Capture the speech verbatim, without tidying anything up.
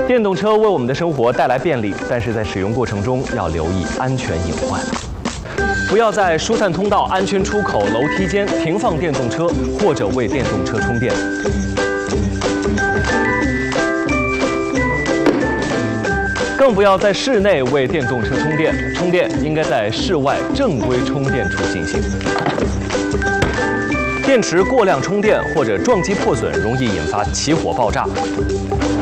电动车为我们的生活带来便利，但是在使用过程中要留意安全隐患。不要在疏散通道、安全出口、楼梯间停放电动车，或者为电动车充电。更不要在室内为电动车充电，充电应该在室外正规充电处进行。电池过量充电或者撞击破损，容易引发起火爆炸。